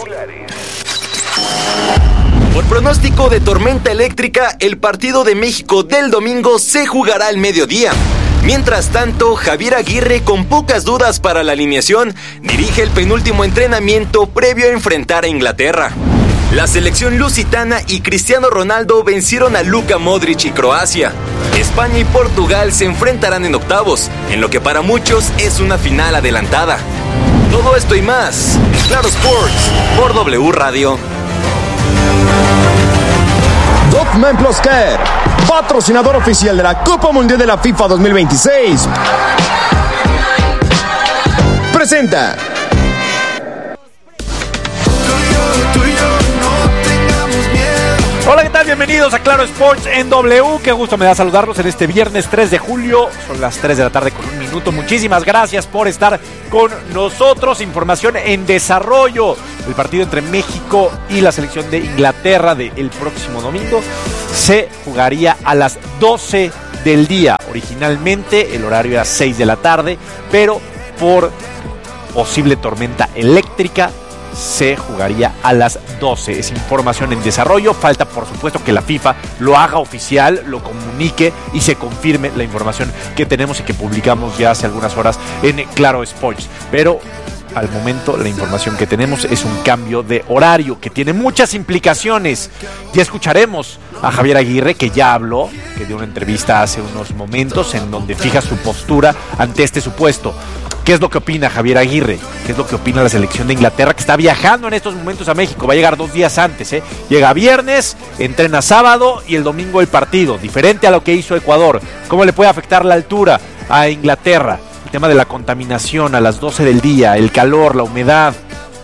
Por pronóstico de tormenta eléctrica, el partido de México del domingo se jugará al mediodía. Mientras tanto, Javier Aguirre, con pocas dudas para la alineación, dirige el penúltimo entrenamiento previo a enfrentar a Inglaterra. La selección lusitana y Cristiano Ronaldo vencieron a Luka Modric y Croacia. España y Portugal se enfrentarán en octavos, en lo que para muchos es una final adelantada. Todo esto y más, en Claro Sports, por W Radio. Dogman Plus Care, patrocinador oficial de la Copa Mundial de la FIFA 2026, presenta. Hola, ¿qué tal? Bienvenidos a Claro Sports en W. Qué gusto me da saludarlos en este viernes 3 de julio. Son las 3 de la tarde con un minuto. Muchísimas gracias por estar con nosotros. Información en desarrollo. El partido entre México y la selección de Inglaterra del próximo domingo se jugaría a las 12 del día. Originalmente el horario era 6 de la tarde, pero por posible tormenta eléctrica se jugaría a las 12. Es información en desarrollo. Falta, por supuesto, que la FIFA lo haga oficial, lo comunique y se confirme la información que tenemos y que publicamos ya hace algunas horas en Claro Sports. Pero al momento la información que tenemos es un cambio de horario que tiene muchas implicaciones. Ya escucharemos a Javier Aguirre, que ya habló, que dio una entrevista hace unos momentos en donde fija su postura ante este supuesto. ¿Qué es lo que opina Javier Aguirre? ¿Qué es lo que opina la selección de Inglaterra, que está viajando en estos momentos a México? Va a llegar 2 días antes, ¿eh? Llega viernes, entrena sábado y el domingo el partido. Diferente a lo que hizo Ecuador. ¿Cómo le puede afectar la altura a Inglaterra? El tema de la contaminación a las 12 del día, el calor, la humedad.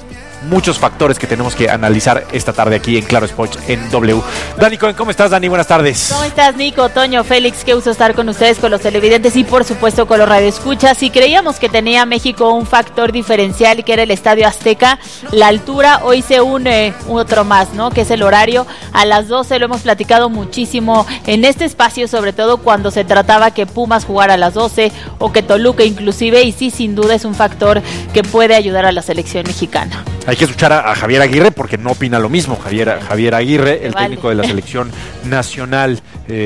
Muchos factores que tenemos que analizar esta tarde aquí en Claro Sports en W. Dani Cohen, ¿cómo estás, Dani? Buenas tardes. ¿Cómo estás, Nico, Toño, Félix? Qué gusto estar con ustedes, con los televidentes y por supuesto con los radioescuchas. Si creíamos que tenía México un factor diferencial, que era el Estadio Azteca, la altura, hoy se une otro más, ¿no? Que es el horario. A las 12 lo hemos platicado muchísimo en este espacio, sobre todo cuando se trataba que Pumas jugara a las 12 o que Toluca inclusive, y sí, sin duda es un factor que puede ayudar a la selección mexicana. Hay que escuchar a Javier Aguirre porque no opina lo mismo. Javier Aguirre, el técnico de la selección nacional,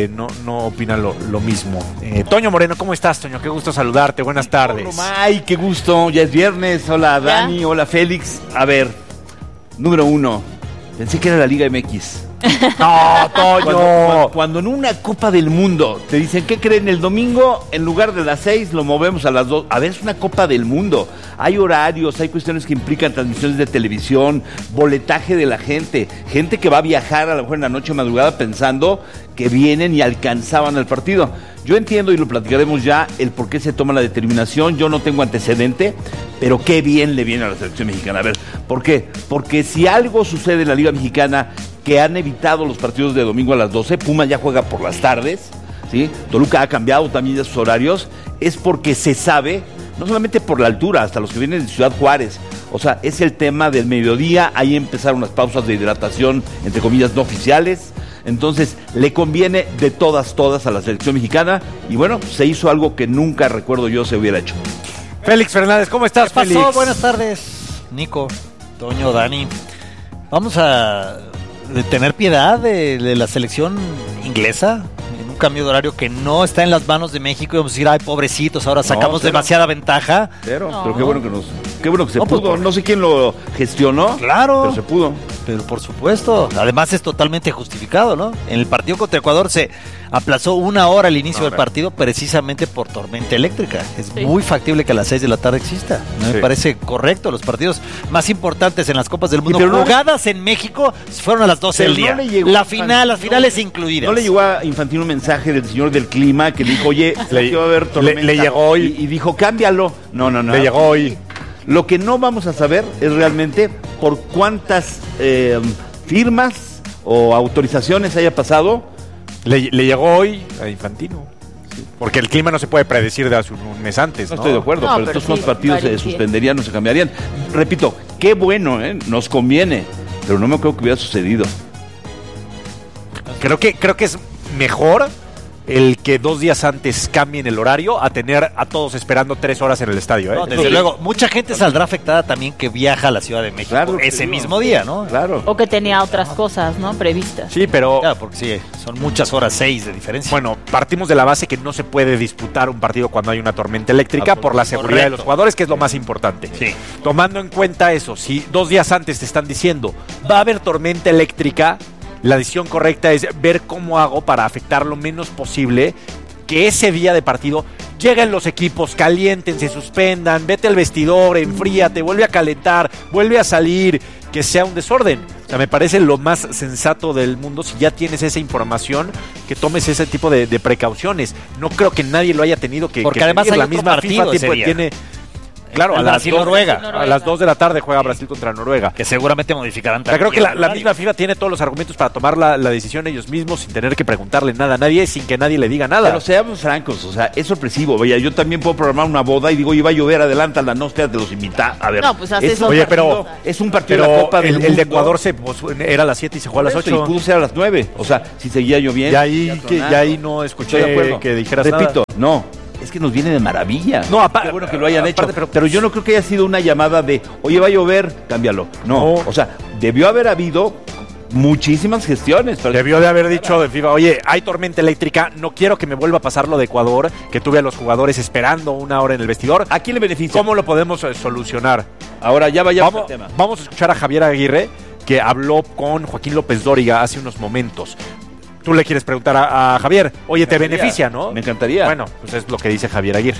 no opina lo mismo. Toño Moreno, ¿cómo estás, Toño? Qué gusto saludarte. Buenas tardes. Ay, qué gusto. Ya es viernes. Hola, Dani. Hola, Félix. A ver, número 1. Pensé que era la Liga MX. No, Toño. Cuando en una Copa del Mundo te dicen, ¿qué creen? El domingo, en lugar de las 6, lo movemos a las 2. A ver, es una Copa del Mundo. Hay horarios, hay cuestiones que implican transmisiones de televisión, boletaje de la gente que va a viajar a lo mejor en la noche o madrugada pensando que vienen y alcanzaban el partido. Yo entiendo, y lo platicaremos ya, el por qué se toma la determinación. Yo no tengo antecedente, pero qué bien le viene a la selección mexicana. A ver, ¿por qué? Porque si algo sucede en la Liga Mexicana, que han evitado los partidos de domingo a las 12, Puma ya juega por las tardes, ¿sí? Toluca ha cambiado también ya sus horarios, es porque se sabe, no solamente por la altura, hasta los que vienen de Ciudad Juárez, o sea, es el tema del mediodía, ahí empezaron las pausas de hidratación, entre comillas, no oficiales. Entonces, le conviene de todas a la selección mexicana, y bueno, se hizo algo que nunca recuerdo yo se hubiera hecho. Félix Fernández, ¿cómo estás, ¿Qué pasó? Félix? Buenas tardes, Nico, Toño, Dani. Vamos a tener piedad de la selección inglesa en un cambio de horario que no está en las manos de México, y vamos a decir, ay, pobrecitos, ahora sacamos demasiada ventaja. Pero qué bueno que se pudo. Pues, no sé quién lo gestionó, claro, pero se pudo. Pero por supuesto, además es totalmente justificado, ¿no? En el partido contra Ecuador se aplazó 1 hora el inicio del partido precisamente por tormenta eléctrica. Es muy factible que a las 6 de la tarde exista. Me parece correcto. Los partidos más importantes en las Copas del Mundo jugadas en México fueron a las 12 del día. Las finales incluidas. ¿No le llegó a Infantino un mensaje del señor del clima que dijo, oye, le va a haber tormenta? Le llegó hoy. Y dijo, cámbialo. No. Le llegó hoy. Lo que no vamos a saber es realmente por cuántas firmas o autorizaciones haya pasado. Le llegó hoy a Infantino. Porque el clima no se puede predecir de hace un mes antes, ¿no? No estoy de acuerdo, pero estos partidos se suspenderían, no se cambiarían. Repito, qué bueno, nos conviene, pero no me creo que hubiera sucedido. Creo que es mejor el que 2 días antes cambien el horario a tener a todos esperando 3 horas en el estadio. No, desde luego, mucha gente saldrá afectada también que viaja a la Ciudad de México ese mismo día, ¿no? Claro. O que tenía otras cosas, ¿no? Previstas. Sí, pero... Claro, porque sí, son muchas horas, 6 de diferencia. Bueno, partimos de la base que no se puede disputar un partido cuando hay una tormenta eléctrica por la seguridad de los jugadores, que es lo más importante. Sí. Tomando en cuenta eso, si 2 días antes te están diciendo va a haber tormenta eléctrica, la decisión correcta es ver cómo hago para afectar lo menos posible que ese día de partido lleguen los equipos, calienten, se suspendan, vete al vestidor, enfríate, vuelve a calentar, vuelve a salir, que sea un desorden. O sea, me parece lo más sensato del mundo si ya tienes esa información, que tomes ese tipo de precauciones. No creo que nadie lo haya tenido que porque que además pedir. hay La otro misma partido FIFA ese día. tiene... Claro, a las 2 Brasil-Noruega. A las 2 de la tarde juega Brasil contra Noruega. Que seguramente modificarán O sea, creo que también la el misma FIFA tiene todos los argumentos para tomar la decisión ellos mismos sin tener que preguntarle nada a nadie, sin que nadie le diga nada. Pero seamos francos, o sea, es sorpresivo. Vaya, yo también puedo programar una boda y digo, iba a llover, adelántala, no te los invita. A ver, No, pues haces un Oye, partido- pero- es un partido de Pero la Copa del el de Mundo. Ecuador era a las 7 y se jugó a las Por eso, 8. y pudo ser a las 9. O sea, si seguía lloviendo. Ya ahí no escuché Estoy de acuerdo. que dijeras Repito, nada. no. Es que nos viene de maravilla. No, Qué bueno que lo hayan hecho. Pero yo no creo que haya sido una llamada de, oye, va a llover, cámbialo. No. O sea, debió haber habido muchísimas gestiones. Pero Debió de haber dicho de FIFA, oye, hay tormenta eléctrica, no quiero que me vuelva a pasar lo de Ecuador, que tuve a los jugadores esperando 1 hora en el vestidor. ¿A quién le beneficia? ¿Cómo lo podemos solucionar? Ahora ya vayamos al tema. Vamos a escuchar a Javier Aguirre, que habló con Joaquín López Dóriga hace unos momentos. Tú le quieres preguntar a Javier, oye, te beneficia, ¿no? Me encantaría. Bueno, pues es lo que dice Javier Aguirre.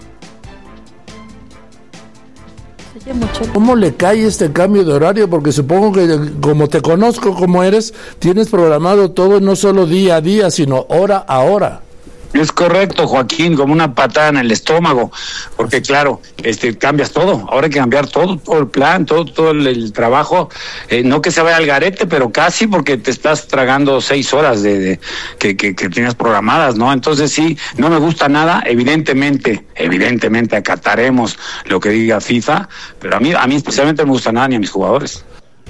¿Cómo le cae este cambio de horario? Porque supongo que como te conozco como eres, tienes programado todo no solo día a día, sino hora a hora. Es correcto, Joaquín, como una patada en el estómago, porque claro, cambias todo, ahora hay que cambiar todo el plan, todo el trabajo, no que se vaya al garete, pero casi, porque te estás tragando 6 horas que tienes programadas, ¿no? Entonces sí, no me gusta nada, evidentemente acataremos lo que diga FIFA, pero a mí especialmente no me gusta nada ni a mis jugadores.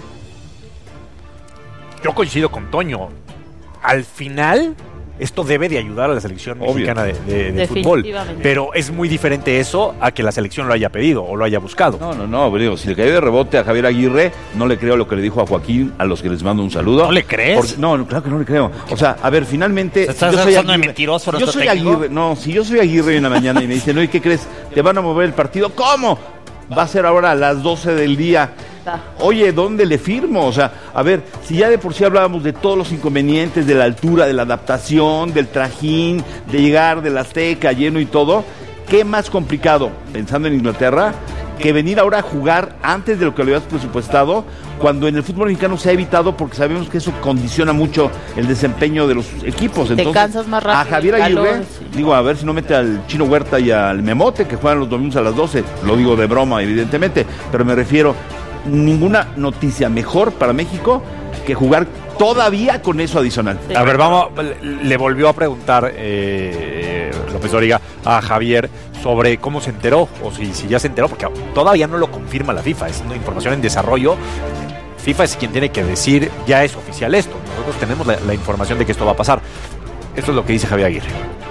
Yo coincido con Toño. Al final, esto debe de ayudar a la selección mexicana de fútbol. Pero es muy diferente eso a que la selección lo haya pedido o lo haya buscado. No, digo, si le cayó de rebote a Javier Aguirre, no le creo lo que le dijo a Joaquín, a los que les mando un saludo. ¿No le crees? No, claro que no le creo. O sea, a ver, finalmente... ¿Estás acusando de mentiroso a Yo nuestro soy técnico? Aguirre, no, si yo soy Aguirre en la mañana y me dicen, oye, ¿qué crees? ¿Te van a mover el partido? ¿Cómo? Va a ser ahora a las 12 del día. Oye, ¿dónde le firmo? O sea, a ver, si ya de por sí hablábamos de todos los inconvenientes, de la altura, de la adaptación, del trajín, de llegar del Azteca lleno y todo, ¿qué más complicado, pensando en Inglaterra, que venir ahora a jugar antes de lo que lo habías presupuestado, cuando en el fútbol mexicano se ha evitado porque sabemos que eso condiciona mucho el desempeño de los equipos? Entonces, te cansas más rápido. a Javier Aguirre, calor, sí. digo, a ver si no mete al Chino Huerta y al Memote, que juegan los domingos a las 12, lo digo de broma, evidentemente, pero me refiero, ninguna noticia mejor para México que jugar todavía con eso adicional. Sí. A ver, le volvió a preguntar López Dóriga a Javier sobre cómo se enteró, o si ya se enteró, porque todavía no lo confirma la FIFA, es una información en desarrollo. FIFA es quien tiene que decir, ya es oficial esto. Nosotros tenemos la información de que esto va a pasar. Esto es lo que dice Javier Aguirre.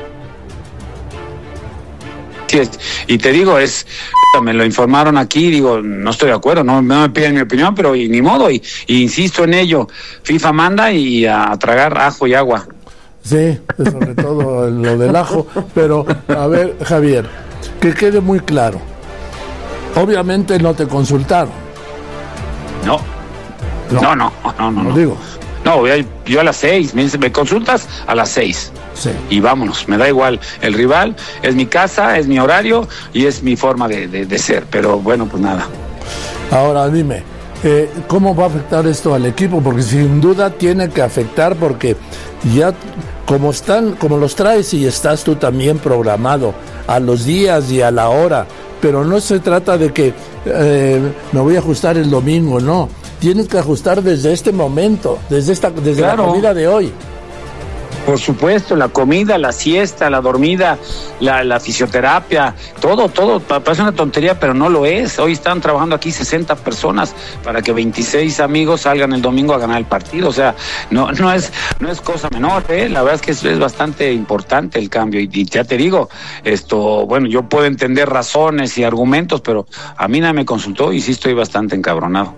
Y te digo, me lo informaron aquí, digo, no estoy de acuerdo, no me piden mi opinión, pero ni modo, y insisto en ello, FIFA manda y a tragar ajo y agua. Sí, sobre todo lo del ajo, pero a ver, Javier, que quede muy claro, obviamente no te consultaron. No. Digo. No, yo a las 6, me consultas a las 6. Sí. Y vámonos, me da igual el rival, es mi casa, es mi horario y es mi forma de ser, pero bueno, pues nada. Ahora dime, ¿cómo va a afectar esto al equipo? Porque sin duda tiene que afectar, porque ya como los traes y estás tú también programado a los días y a la hora, pero no se trata de que me voy a ajustar el domingo, no. Tienes que ajustar desde este momento, desde la comida de hoy. Por supuesto, la comida, la siesta, la dormida, la fisioterapia, todo, parece una tontería, pero no lo es. Hoy están trabajando aquí 60 personas para que 26 amigos salgan el domingo a ganar el partido. O sea, no es cosa menor, ¿eh? La verdad es que es bastante importante el cambio. Y ya te digo, bueno, yo puedo entender razones y argumentos, pero a mí nadie me consultó y sí estoy bastante encabronado.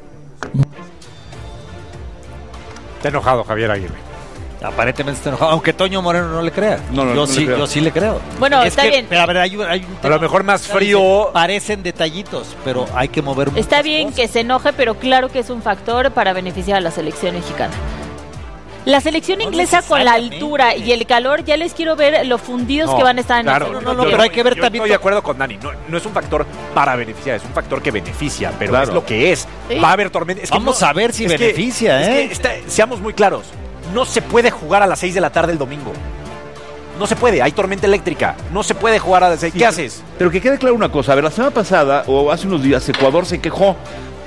Está enojado Javier Aguirre. Aparentemente está enojado, aunque Toño Moreno no le crea. Yo sí le creo. Bueno, está bien. A ver, hay un a lo mejor más frío. Parecen detallitos, pero hay que mover muchas Está bien cosas. que se enoje, pero claro que es un factor para beneficiar a la selección mexicana. La selección inglesa con la altura y el calor, ya les quiero ver lo fundidos que van a estar en claro, el no, pero hay que ver yo también. Estoy de acuerdo con Dani. No es un factor para beneficiar, es un factor que beneficia, pero Claro. es lo que es. Sí. Va a haber tormenta. Vamos a ver si beneficia, seamos muy claros. No se puede jugar a las 6 de la tarde el domingo. No se puede, hay tormenta eléctrica. No se puede jugar a las 6. ¿Qué haces? Pero que quede claro una cosa. A ver, la semana pasada, o hace unos días, Ecuador se quejó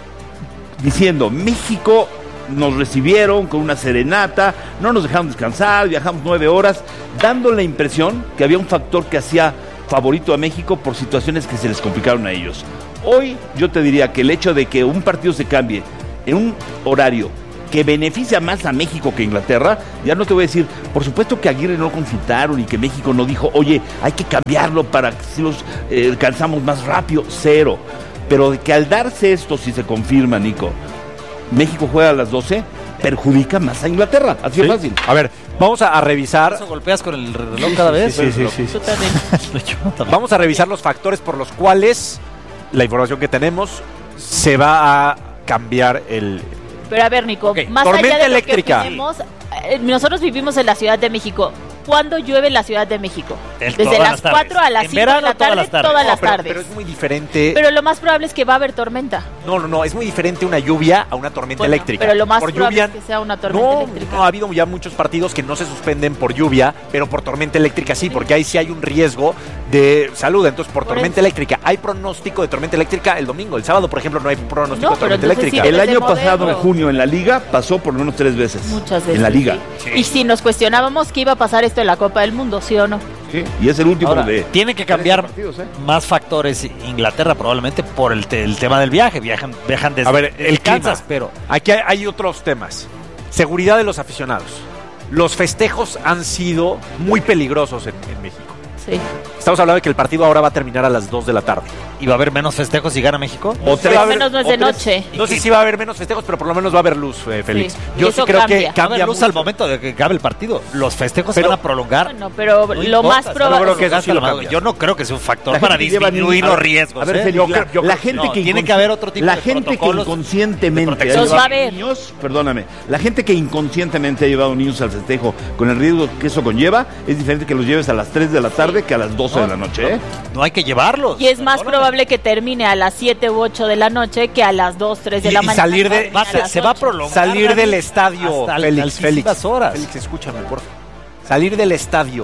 diciendo, México nos recibieron con una serenata, no nos dejaron descansar, viajamos 9 horas, dando la impresión que había un factor que hacía favorito a México por situaciones que se les complicaron a ellos. Hoy yo te diría que el hecho de que un partido se cambie en un horario que beneficia más a México que a Inglaterra, ya no te voy a decir, por supuesto que Aguirre no consultaron y que México no dijo, oye, hay que cambiarlo para que si los alcanzamos más rápido, cero. Pero de que al darse esto, si se confirma, Nico, México juega a las 12, perjudica más a Inglaterra, así es fácil. A ver, vamos a revisar. ¿Eso golpeas con el reloj cada vez? Sí. Tú también. Vamos a revisar los factores por los cuales la información que tenemos se va a cambiar el... Pero a ver, Nico, Ok, más tormenta allá de eléctrica. lo que opinemos, nosotros vivimos en la Ciudad de México. ¿Cuándo llueve en la Ciudad de México? Desde Todas las las tardes. 4 a las En 5 de verano, la tarde, todas las tardes. Pero es muy diferente. Pero lo más probable es que va a haber tormenta. No, es muy diferente una lluvia a una tormenta Bueno, eléctrica. pero lo más por probable lluvia, es que sea una tormenta eléctrica. No, ha habido ya muchos partidos que no se suspenden por lluvia, pero por tormenta eléctrica sí, porque ahí sí hay un riesgo de salud. Entonces, por tormenta eléctrica, hay pronóstico de tormenta eléctrica el domingo. El sábado, por ejemplo, no hay pronóstico No, de pero tormenta entonces eléctrica. sí, El desde año modelo. pasado, en junio, en la Liga, pasó por lo menos 3 veces. Muchas veces. En la Liga. Sí. Y si nos cuestionábamos que iba a pasar esto en la Copa del Mundo, ¿sí o no? Sí. Y es el último Ahora, de... tiene que cambiar partidos, más factores Inglaterra probablemente por el tema del viaje. Viajan desde A ver, el Kansas, clima. pero Aquí hay otros temas. Seguridad de los aficionados. Los festejos han sido muy peligrosos en México. Sí. Estamos hablando de que el partido ahora va a terminar a las 2 de la tarde. ¿y va a haber menos festejos si gana México? O Por lo menos no es de noche. No sé si va a haber menos festejos, pero por lo menos va a haber luz, Félix. Sí. Yo Y sí eso creo cambia. que Va a cambia haber luz mucho. al momento de que acabe el partido. Los festejos se Pero- van a prolongar. Bueno, pero No lo importa, más yo probable creo que eso sí lo Yo cambia. no creo que sea un factor La para gente que lleva disminuir niños- los riesgos. A ver, ¿eh? Félix, Yo creo- la gente no, que tiene que haber otro tipo la de gente que protocolos inconscientemente de ha protección. Los va a llevado ver. niños, perdóname, la gente que inconscientemente ha llevado niños al festejo con el riesgo que eso conlleva, es diferente que los lleves a las 3 de la tarde que a las 12 de la noche, ¿eh? No hay que llevarlos. Y es más probable que termine a las 7 u 8 de la noche que a las 2, 3 de la Y mañana. salir de- Termine a las se va a 8. prolongar. Salir del estadio, hasta Félix, altísimas horas. Félix, escúchame, por favor. Salir del estadio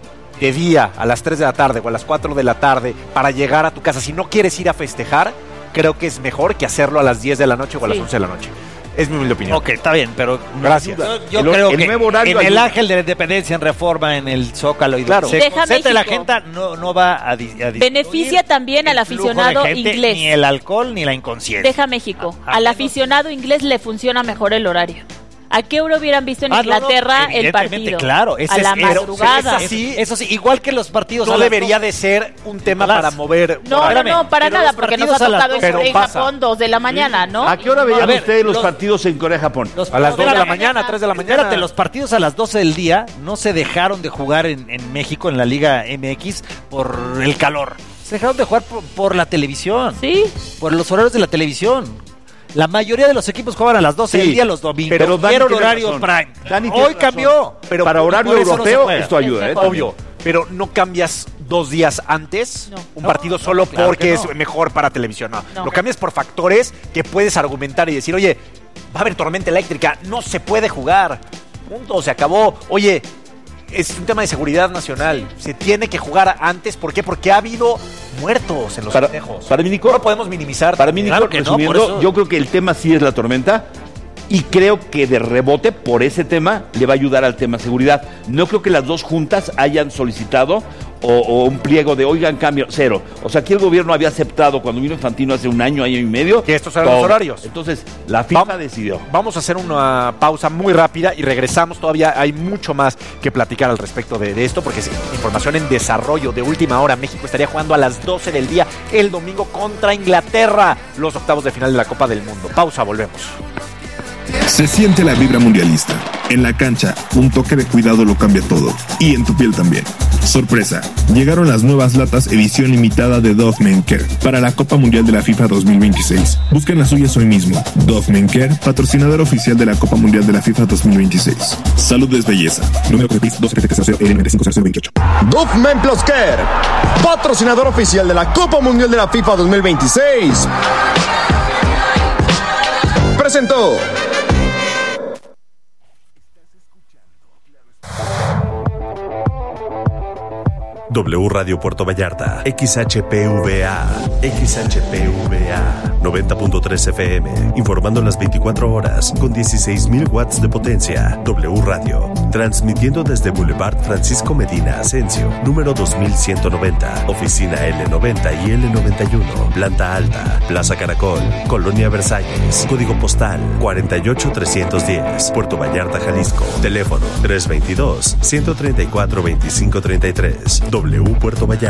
de día a las 3 de la tarde o a las 4 de la tarde para llegar a tu casa, si no quieres ir a festejar, creo que es mejor que hacerlo a las 10 de la noche o a las Sí. 11 de la noche. Es mi humilde opinión. Ok, está bien, pero Gracias. Yo El- creo el que nuevo horario en el ayuda. Ángel de la Independencia, en Reforma, en el Zócalo y Claro. se Deja concentre la México. gente, no va a disminuir Beneficia también al el flujo de aficionado gente, inglés. ni el alcohol ni la inconsciencia. Deja México. A Al menos- aficionado inglés le funciona mejor el horario. ¿A qué hora hubieran visto en Inglaterra el evidentemente, partido? claro, ese a la es- pero- madrugada. es así. Eso sí, igual que los partidos No a las debería 12. de ser un tema A las- para mover. No, Espérame, no, para pero nada, los porque nos ha partidos a las tocado en 12. Corea y Pero pasa. Japón 2 de la mañana, ¿no? ¿A qué hora veían A ver, ustedes los los- partidos en Corea-Japón? Los- A las 2 de la Espérame. mañana, 3 de la mañana. Espérate, los partidos a las 12 del día no se dejaron de jugar en México, en la Liga MX, por el calor. Se dejaron de jugar por la televisión, Sí. por los horarios de la televisión. La mayoría de los equipos juegan a las 12 Sí, del día los domingos. pero Dani Quiero el tiene horario razón. prime. Dani tiene Hoy razón. cambió. Pero para horario por eso no se europeo juega. esto ayuda, ¿eh? Obvio, pero no cambias 2 días antes No. un No, partido solo claro porque que es no. mejor para televisión. No. No. Lo cambias por factores que puedes argumentar y decir, oye, va a haber tormenta eléctrica, no se puede jugar. Punto, se acabó. Oye, es un tema de seguridad nacional. Se tiene que jugar antes. ¿Por qué? Porque ha habido muertos en los festejos. Para mí, Nico, No lo podemos minimizar. para mí, Nico, Claro que no, resumiendo, por eso- yo creo que el tema sí es la tormenta, y creo que de rebote por ese tema le va a ayudar al tema seguridad. No creo que las dos juntas hayan solicitado o un pliego de, oigan, cambio, cero. O sea, aquí el gobierno había aceptado cuando vino Infantino hace un año y medio. Que estos eran los horarios. Entonces, la FIFA decidió. Vamos a hacer una pausa muy rápida y regresamos. Todavía hay mucho más que platicar al respecto de esto, porque es información en desarrollo de última hora. México estaría jugando a las 12 del día el domingo contra Inglaterra, los octavos de final de la Copa del Mundo. Pausa, volvemos. Se siente la vibra mundialista. En la cancha, un toque de cuidado lo cambia todo. Y en tu piel también. Sorpresa, llegaron las nuevas latas edición limitada de Dove Men Care para la Copa Mundial de la FIFA 2026. Busquen las suyas hoy mismo. Dove Men Care, patrocinador oficial de la Copa Mundial de la FIFA 2026. Salud es belleza. Número de PIS 27300L950028. Dove Men Plus Care, patrocinador oficial de la Copa Mundial de la FIFA 2026. Presentó. W Radio Puerto Vallarta, XHPVA, 90.3 FM, informando las 24 horas con 16,000 watts de potencia. W Radio, transmitiendo desde Boulevard Francisco Medina Asensio, número 2190, oficina L90 y L91, planta alta, Plaza Caracol, Colonia Versalles, código postal 48310, Puerto Vallarta, Jalisco, teléfono 322-134-2533. W Puerto Vallarta.